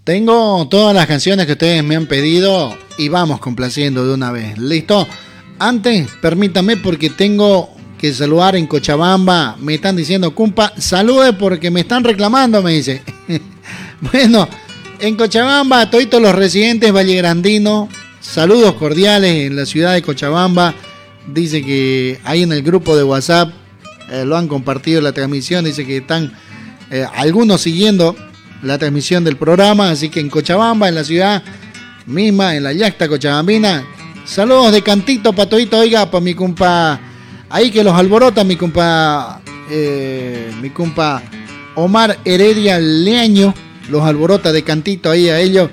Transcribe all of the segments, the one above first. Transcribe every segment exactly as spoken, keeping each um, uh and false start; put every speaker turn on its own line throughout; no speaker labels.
Tengo todas las canciones que ustedes me han pedido y vamos complaciendo de una vez. ¿Listo? Antes, permítame porque tengo que saludar en Cochabamba. Me están diciendo, cumpa, salude porque me están reclamando, me dice. Bueno, en Cochabamba, toditos los residentes vallegrandinos, saludos cordiales en la ciudad de Cochabamba. Dice que ahí en el grupo de WhatsApp eh, lo han compartido la transmisión. Dice que están eh, algunos siguiendo la transmisión del programa, así que en Cochabamba, en la ciudad misma, en la yacta cochabambina, saludos de cantito pa' todito, oiga, para mi compa, ahí que los alborota, mi compa, eh, mi compa Omar Heredia Leaño, los alborota de cantito ahí a ellos,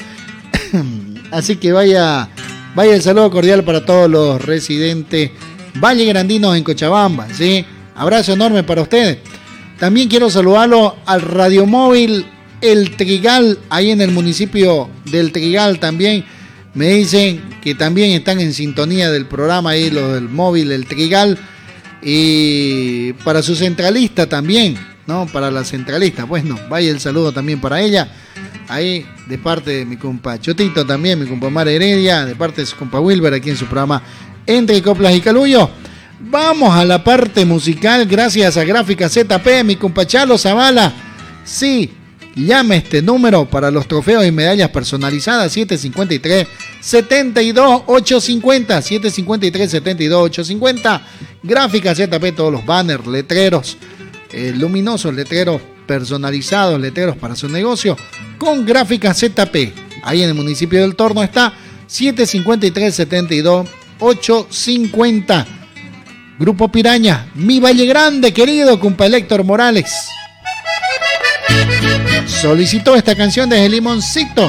así que vaya, vaya el saludo cordial para todos los residentes vallegrandinos en Cochabamba, ¿sí? Abrazo enorme para ustedes. También quiero saludarlo al radiomóvil El Trigal, ahí en el municipio del Trigal también. Me dicen que también están en sintonía del programa ahí, los del móvil El Trigal. Y para su centralista también, ¿no? Para la centralista, bueno, vaya el saludo también para ella. Ahí, de parte de mi compa Chotito también, mi compa Mar Heredia, de parte de su compa Wilber, aquí en su programa Entre Coplas y Calullo. Vamos a la parte musical, gracias a Gráfica Z P, mi compa Chalo Zavala. Sí, llame este número para los trofeos y medallas personalizadas, siete cinco tres, siete dos ocho cinco cero, siete cinco tres, siete dos ocho cinco cero. Gráfica Z P, todos los banners, letreros, eh, luminosos, letreros personalizados, letreros para su negocio, con Gráfica Z P. Ahí en el municipio del Torno está, siete cinco tres, siete dos ocho cinco cero. Grupo Piraña, mi Valle Grande, querido compa Héctor Morales, solicitó esta canción desde Limoncito.